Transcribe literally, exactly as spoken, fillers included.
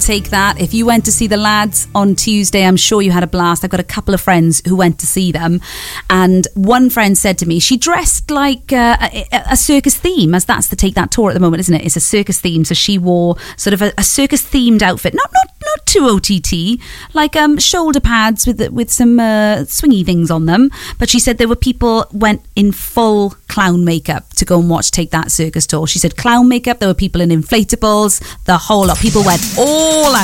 Take that. If you went to see the lads on Tuesday, I'm sure you had a blast. I've got a couple of friends who went to see them, and one friend said to me, she dressed like uh, a, a circus theme, as that's the Take That tour at the moment, isn't it? It's a circus theme, so she wore sort of a, a circus themed outfit, not not not too O T T, like um shoulder pads with with some uh, swingy things on them. But she said there were people went in full clown makeup to go and watch Take That circus tour. She said clown makeup, there were people in inflatables, the whole lot. People went all out.